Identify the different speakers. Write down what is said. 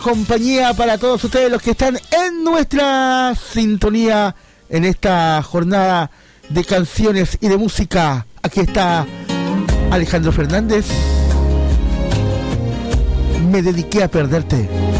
Speaker 1: compañía para todos ustedes los que están en nuestra sintonía en esta jornada de canciones y de música. Aquí está Alejandro Fernández. Me dediqué a perderte.